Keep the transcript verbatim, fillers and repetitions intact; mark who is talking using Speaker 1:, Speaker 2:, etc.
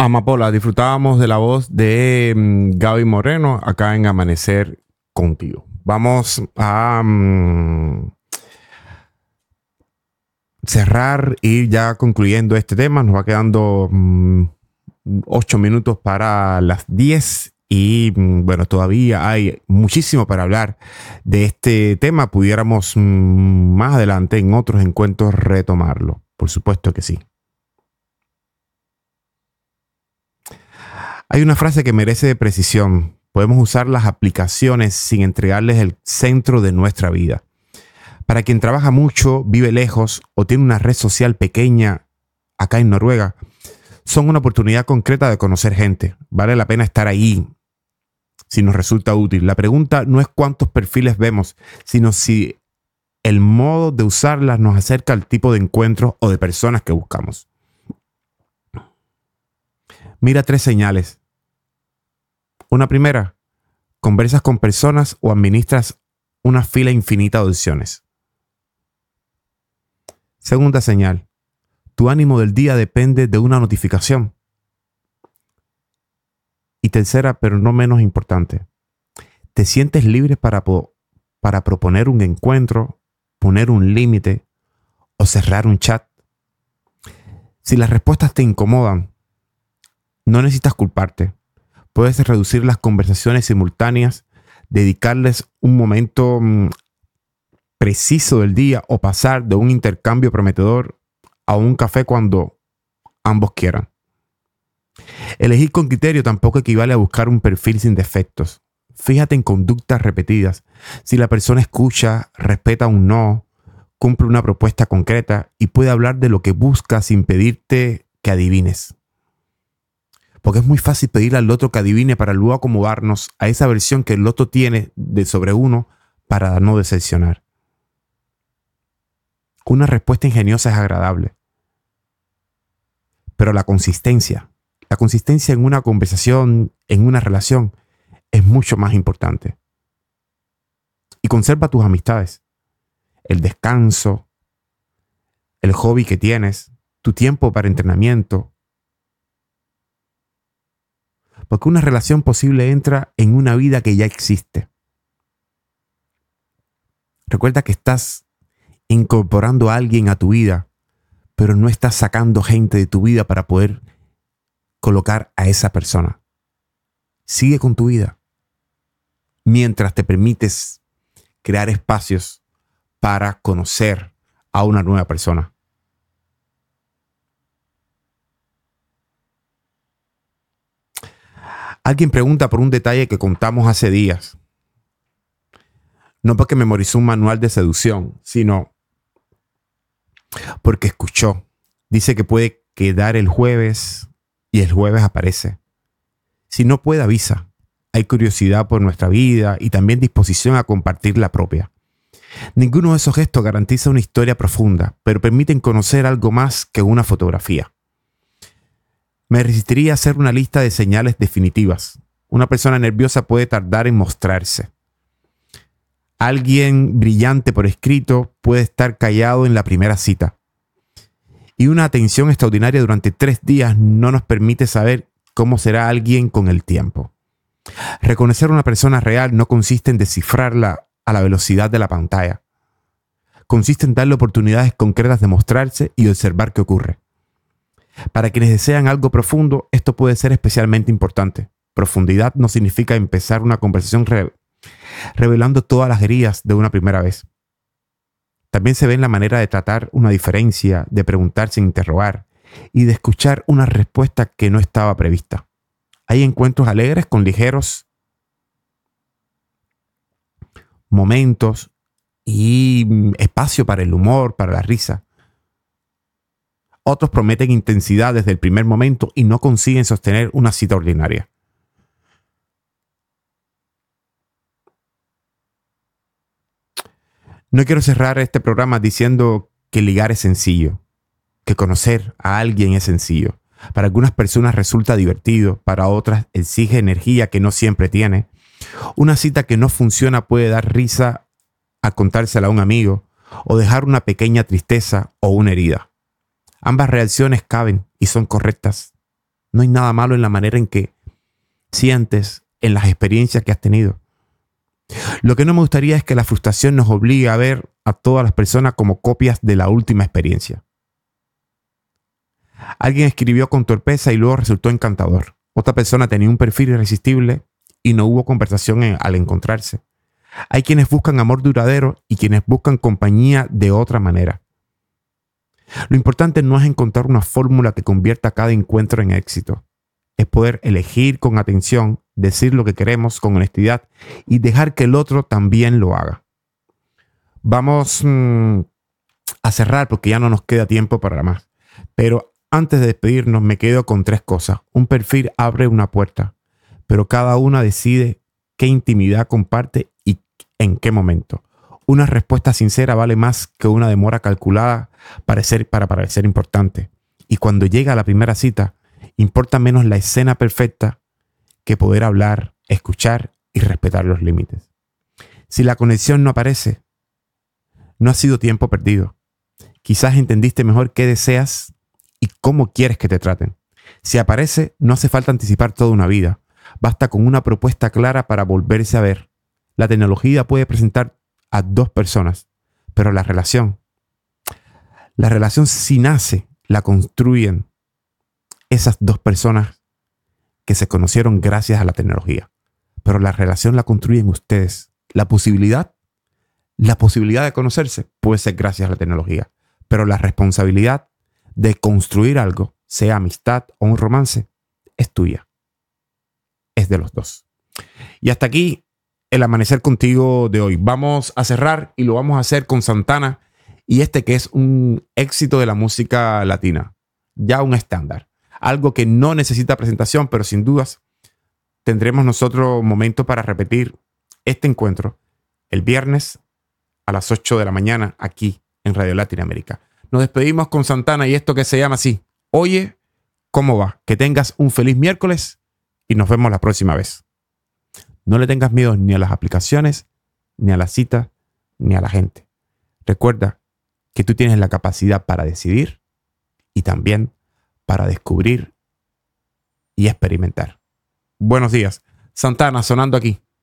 Speaker 1: Amapola, disfrutábamos de la voz de mm, Gaby Moreno acá en Amanecer Contigo. Vamos a mm, cerrar y ya concluyendo este tema. Nos va quedando mm, ocho minutos para las diez y mm, bueno, todavía hay muchísimo para hablar de este tema. Pudiéramos mm, más adelante en otros encuentros retomarlo. Por supuesto que sí. Hay una frase que merece precisión. Podemos usar las aplicaciones sin entregarles el centro de nuestra vida. Para quien trabaja mucho, vive lejos o tiene una red social pequeña acá en Noruega, son una oportunidad concreta de conocer gente. Vale la pena estar ahí si nos resulta útil. La pregunta no es cuántos perfiles vemos, sino si el modo de usarlas nos acerca al tipo de encuentros o de personas que buscamos. Mira tres señales. Una primera, conversas con personas o administras una fila infinita de opciones. Segunda señal, tu ánimo del día depende de una notificación. Y tercera, pero no menos importante, te sientes libre para, para proponer un encuentro, poner un límite o cerrar un chat. Si las respuestas te incomodan, no necesitas culparte. Puedes reducir las conversaciones simultáneas, dedicarles un momento mmm, preciso del día o pasar de un intercambio prometedor a un café cuando ambos quieran. Elegir con criterio tampoco equivale a buscar un perfil sin defectos. Fíjate en conductas repetidas. Si la persona escucha, respeta un no, cumple una propuesta concreta y puede hablar de lo que busca sin pedirte que adivines. Porque es muy fácil pedirle al otro que adivine para luego acomodarnos a esa versión que el otro tiene de sobre uno para no decepcionar. Una respuesta ingeniosa es agradable. Pero la consistencia, la consistencia en una conversación, en una relación, es mucho más importante. Y conserva tus amistades, el descanso, el hobby que tienes, tu tiempo para entrenamiento. Porque una relación posible entra en una vida que ya existe. Recuerda que estás incorporando a alguien a tu vida, pero no estás sacando gente de tu vida para poder colocar a esa persona. Sigue con tu vida mientras te permites crear espacios para conocer a una nueva persona. Alguien pregunta por un detalle que contamos hace días. No porque memorizó un manual de seducción, sino porque escuchó. Dice que puede quedar el jueves y el jueves aparece. Si no puede, avisa. Hay curiosidad por nuestra vida y también disposición a compartir la propia. Ninguno de esos gestos garantiza una historia profunda, pero permiten conocer algo más que una fotografía. Me resistiría a hacer una lista de señales definitivas. Una persona nerviosa puede tardar en mostrarse. Alguien brillante por escrito puede estar callado en la primera cita. Y una atención extraordinaria durante tres días no nos permite saber cómo será alguien con el tiempo. Reconocer a una persona real no consiste en descifrarla a la velocidad de la pantalla. Consiste en darle oportunidades concretas de mostrarse y observar qué ocurre. Para quienes desean algo profundo, esto puede ser especialmente importante. Profundidad no significa empezar una conversación re- revelando todas las heridas de una primera vez. También se ve en la manera de tratar una diferencia, de preguntar sin interrogar y de escuchar una respuesta que no estaba prevista. Hay encuentros alegres con ligeros momentos y espacio para el humor, para la risa. Otros prometen intensidad desde el primer momento y no consiguen sostener una cita ordinaria. No quiero cerrar este programa diciendo que ligar es sencillo, que conocer a alguien es sencillo. Para algunas personas resulta divertido, para otras exige energía que no siempre tiene. Una cita que no funciona puede dar risa a contársela a un amigo o dejar una pequeña tristeza o una herida. Ambas reacciones caben y son correctas. No hay nada malo en la manera en que sientes, en las experiencias que has tenido. Lo que no me gustaría es que la frustración nos obligue a ver a todas las personas como copias de la última experiencia. Alguien escribió con torpeza y luego resultó encantador. Otra persona tenía un perfil irresistible y no hubo conversación en, al encontrarse. Hay quienes buscan amor duradero y quienes buscan compañía de otra manera. Lo importante no es encontrar una fórmula que convierta cada encuentro en éxito. Es poder elegir con atención, decir lo que queremos con honestidad y dejar que el otro también lo haga. Vamos mmm, a cerrar porque ya no nos queda tiempo para más. Pero antes de despedirnos me quedo con tres cosas. Un perfil abre una puerta, pero cada una decide qué intimidad comparte y en qué momento. Una respuesta sincera vale más que una demora calculada para parecer, para parecer importante. Y cuando llega a la primera cita, importa menos la escena perfecta que poder hablar, escuchar y respetar los límites. Si la conexión no aparece, no ha sido tiempo perdido. Quizás entendiste mejor qué deseas y cómo quieres que te traten. Si aparece, no hace falta anticipar toda una vida. Basta con una propuesta clara para volverse a ver. La tecnología puede presentar a dos personas, pero la relación, la relación si nace, la construyen esas dos personas que se conocieron gracias a la tecnología. Pero la relación la construyen ustedes. La posibilidad, la posibilidad de conocerse puede ser gracias a la tecnología, pero la responsabilidad de construir algo, sea amistad o un romance, es tuya. Es de los dos. Y hasta aquí el amanecer contigo de hoy. Vamos a cerrar y lo vamos a hacer con Santana y este que es un éxito de la música latina. Ya un estándar. Algo que no necesita presentación, pero sin dudas tendremos nosotros momento para repetir este encuentro el viernes a las ocho de la mañana aquí en Radio Latinoamérica. Nos despedimos con Santana y esto que se llama así. Oye, ¿cómo va? Que tengas un feliz miércoles y nos vemos la próxima vez. No le tengas miedo ni a las aplicaciones, ni a la cita, ni a la gente. Recuerda que tú tienes la capacidad para decidir y también para descubrir y experimentar. Buenos días. Santana sonando aquí